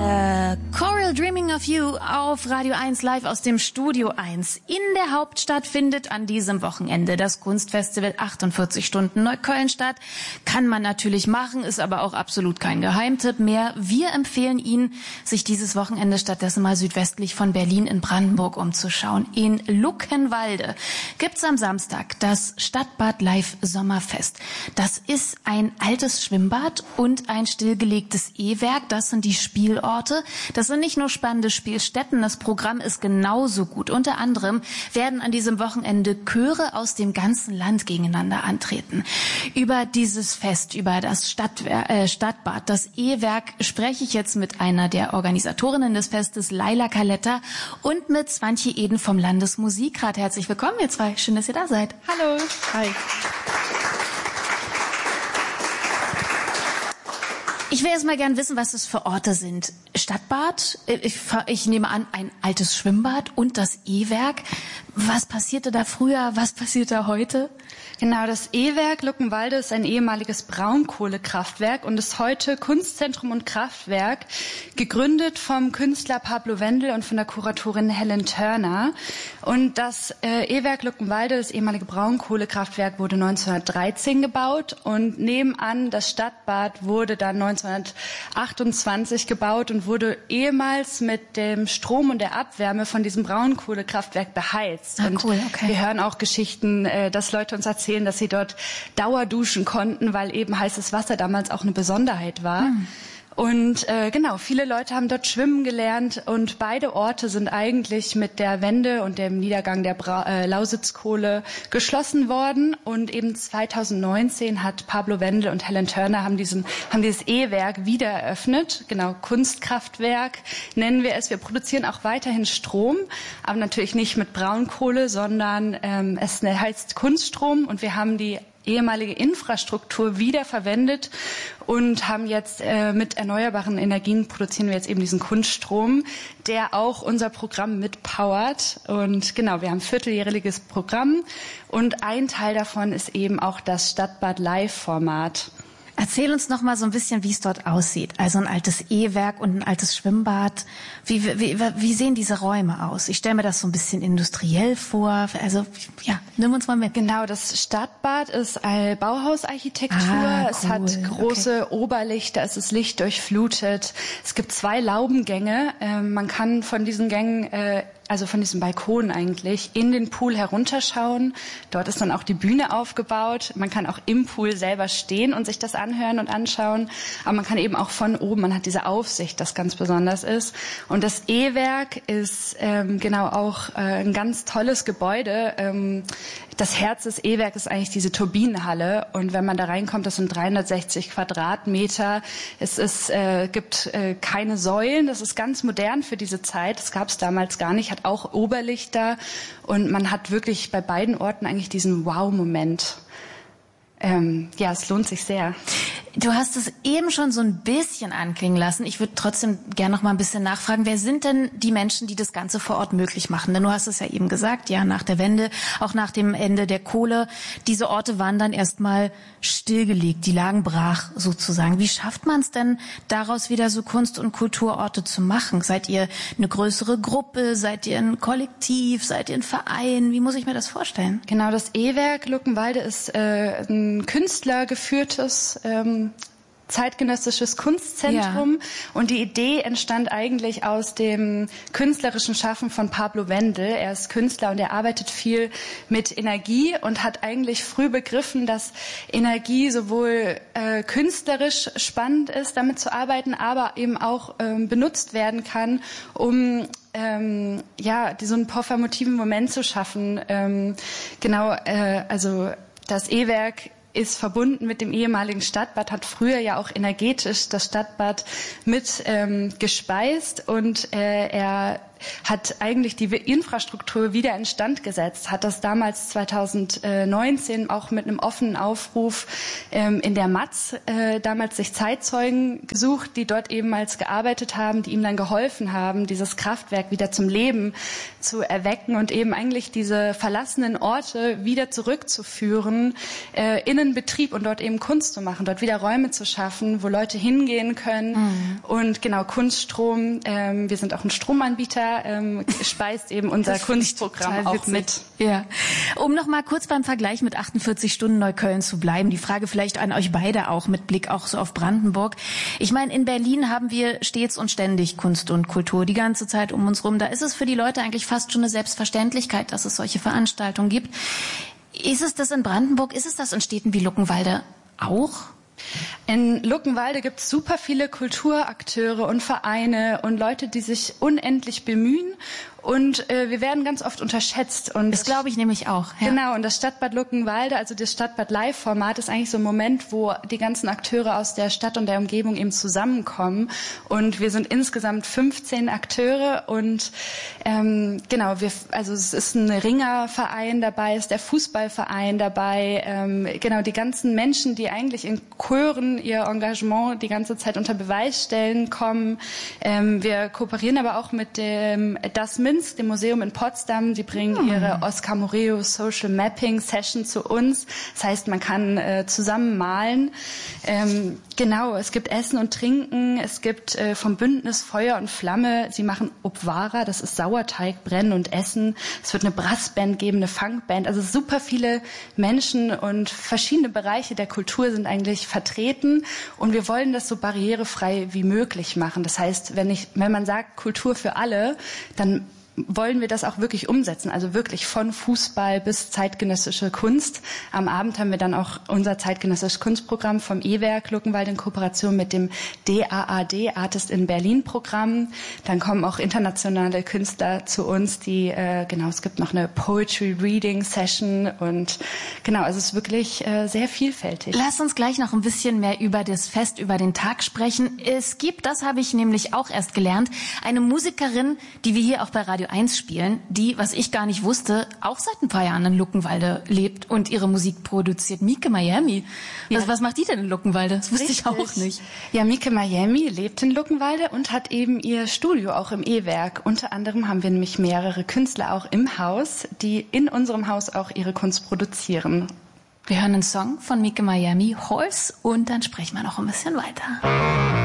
Coral Dreaming of You auf Radio 1 live aus dem Studio 1. In der Hauptstadt findet an diesem Wochenende das Kunstfestival 48 Stunden Neukölln statt. Kann man natürlich machen, ist aber auch absolut kein Geheimtipp mehr. Wir empfehlen Ihnen, sich dieses Wochenende stattdessen mal südwestlich von Berlin in Brandenburg umzuschauen. In Luckenwalde gibt's am Samstag das Stadtbad Live Sommerfest. Das ist ein altes Schwimmbad und ein stillgelegtes E-Werk. Das sind die Spielorte. Das sind nicht nur spannende Spielstätten, das Programm ist genauso gut. Unter anderem werden an diesem Wochenende Chöre aus dem ganzen Land gegeneinander antreten. Über dieses Fest, über das Stadtbad, das E-Werk, spreche ich jetzt mit einer der Organisatorinnen des Festes, Laila Kaletta, und mit Swantje Eden vom Landesmusikrat. Herzlich willkommen, ihr zwei. Schön, dass ihr da seid. Hallo. Hi. Ich will erst mal gern wissen, was das für Orte sind. Stadtbad, ich nehme an, ein altes Schwimmbad und das E-Werk. Was passierte da früher, was passiert da heute? Genau, das E-Werk Luckenwalde ist ein ehemaliges Braunkohlekraftwerk und ist heute Kunstzentrum und Kraftwerk, gegründet vom Künstler Pablo Wendel und von der Kuratorin Helen Turner. Und das E-Werk Luckenwalde, das ehemalige Braunkohlekraftwerk, wurde 1913 gebaut und nebenan das Stadtbad wurde dann 1928 gebaut und wurde ehemals mit dem Strom und der Abwärme von diesem Braunkohlekraftwerk beheizt. Ah, und cool, okay. Wir hören auch Geschichten, dass Leute uns erzählen, dass sie dort dauerduschen konnten, weil eben heißes Wasser damals auch eine Besonderheit war. Und genau, viele Leute haben dort schwimmen gelernt und beide Orte sind eigentlich mit der Wende und dem Niedergang der Lausitzkohle geschlossen worden. Und eben 2019 hat Pablo Wendel und Helen Turner haben dieses E-Werk wieder eröffnet. Genau, Kunstkraftwerk nennen wir es. Wir produzieren auch weiterhin Strom, aber natürlich nicht mit Braunkohle, sondern es heißt Kunststrom und wir haben die ehemalige Infrastruktur wiederverwendet und haben jetzt mit erneuerbaren Energien produzieren wir jetzt eben diesen Kunststrom, der auch unser Programm mitpowert. Und genau, wir haben ein vierteljähriges Programm und ein Teil davon ist eben auch das Stadtbad Live-Format. Erzähl uns noch mal so ein bisschen, wie es dort aussieht. Also ein altes E-Werk und ein altes Schwimmbad. Wie sehen diese Räume aus? Ich stelle mir das so ein bisschen industriell vor. Also ja, nimm uns mal mit. Genau, das Stadtbad ist eine Bauhausarchitektur. Es hat große Oberlichter, es ist lichtdurchflutet. Es gibt 2 Laubengänge. Man kann von diesen Gängen also von diesem Balkon eigentlich, in den Pool herunterschauen. Dort ist dann auch die Bühne aufgebaut. Man kann auch im Pool selber stehen und sich das anhören und anschauen. Aber man kann eben auch von oben, man hat diese Aufsicht, das ganz besonders ist. Und das E-Werk ist genau auch ein ganz tolles Gebäude. Das Herz des E-Werks ist eigentlich diese Turbinenhalle. Und wenn man da reinkommt, das sind 360 Quadratmeter. Es gibt keine Säulen. Das ist ganz modern für diese Zeit. Das gab es damals gar nicht. Hat auch Oberlichter. Und man hat wirklich bei beiden Orten eigentlich diesen Wow-Moment. Ja, es lohnt sich sehr. Du hast es eben schon so ein bisschen anklingen lassen. Ich würde trotzdem gerne noch mal ein bisschen nachfragen. Wer sind denn die Menschen, die das Ganze vor Ort möglich machen? Denn du hast es ja eben gesagt, ja, nach der Wende, auch nach dem Ende der Kohle, diese Orte waren dann erstmal stillgelegt. Die lagen brach sozusagen. Wie schafft man es denn, daraus wieder so Kunst- und Kulturorte zu machen? Seid ihr eine größere Gruppe? Seid ihr ein Kollektiv? Seid ihr ein Verein? Wie muss ich mir das vorstellen? Genau, das E-Werk Luckenwalde ist ein künstlergeführtes zeitgenössisches Kunstzentrum. Ja. Und die Idee entstand eigentlich aus dem künstlerischen Schaffen von Pablo Wendel. Er ist Künstler und er arbeitet viel mit Energie und hat eigentlich früh begriffen, dass Energie sowohl künstlerisch spannend ist, damit zu arbeiten, aber eben auch benutzt werden kann, um so einen performativen Moment zu schaffen. Also das E-Werk ist verbunden mit dem ehemaligen Stadtbad, hat früher ja auch energetisch das Stadtbad mit gespeist und er hat eigentlich die Infrastruktur wieder instand gesetzt, hat das damals 2019 auch mit einem offenen Aufruf in der Matz damals sich Zeitzeugen gesucht, die dort ebenfalls gearbeitet haben, die ihm dann geholfen haben, dieses Kraftwerk wieder zum Leben zu erwecken und eben eigentlich diese verlassenen Orte wieder zurückzuführen in den Betrieb und dort eben Kunst zu machen, dort wieder Räume zu schaffen, wo Leute hingehen können. Und genau, Kunststrom, wir sind auch ein Stromanbieter, speist eben unser Kunstprogramm auch mit. Ja. Um noch mal kurz beim Vergleich mit 48 Stunden Neukölln zu bleiben, die Frage vielleicht an euch beide auch mit Blick auch so auf Brandenburg. Ich meine, in Berlin haben wir stets und ständig Kunst und Kultur die ganze Zeit um uns rum. Da ist es für die Leute eigentlich fast schon eine Selbstverständlichkeit, dass es solche Veranstaltungen gibt. Ist es das in Brandenburg? Ist es das in Städten wie Luckenwalde auch? In Luckenwalde gibt es super viele Kulturakteure und Vereine und Leute, die sich unendlich bemühen. Und wir werden ganz oft unterschätzt. Und das glaube ich nämlich auch. Ja. Genau, und das Stadtbad Luckenwalde, also das Stadtbad Live-Format, ist eigentlich so ein Moment, wo die ganzen Akteure aus der Stadt und der Umgebung eben zusammenkommen. Und wir sind insgesamt 15 Akteure und genau, also es ist ein Ringerverein dabei, ist der Fußballverein dabei, genau, die ganzen Menschen, die eigentlich in Chören ihr Engagement die ganze Zeit unter Beweis stellen, kommen. Wir kooperieren aber auch mit dem Das Minsk, dem Museum in Potsdam. Die bringen ihre Oscar Murillo Social Mapping Session zu uns. Das heißt, man kann zusammen malen. Genau, es gibt Essen und Trinken. Es gibt vom Bündnis Feuer und Flamme. Sie machen Obwara, das ist Sauerteig, Brennen und Essen. Es wird eine Brassband geben, eine Funkband. Also super viele Menschen und verschiedene Bereiche der Kultur sind eigentlich vertreten. Und wir wollen das so barrierefrei wie möglich machen. Das heißt, wenn man sagt Kultur für alle, dann wollen wir das auch wirklich umsetzen, also wirklich von Fußball bis zeitgenössische Kunst. Am Abend haben wir dann auch unser zeitgenössisches Kunstprogramm vom E-Werk Luckenwalde in Kooperation mit dem DAAD, Artist in Berlin Programm. Dann kommen auch internationale Künstler zu uns, die, genau, es gibt noch eine Poetry Reading Session und genau, also es ist wirklich sehr vielfältig. Lass uns gleich noch ein bisschen mehr über das Fest, über den Tag sprechen. Es gibt, das habe ich nämlich auch erst gelernt, eine Musikerin, die wir hier auch bei Radio 1 spielen, die, was ich gar nicht wusste, auch seit ein paar Jahren in Luckenwalde lebt und ihre Musik produziert. Mieke Miami. Ja. Was macht die denn in Luckenwalde? Das wusste ich auch nicht. Ja, Mieke Miami lebt in Luckenwalde und hat eben ihr Studio auch im E-Werk. Unter anderem haben wir nämlich mehrere Künstler auch im Haus, die in unserem Haus auch ihre Kunst produzieren. Wir hören einen Song von Mieke Miami, Horse, und dann sprechen wir noch ein bisschen weiter.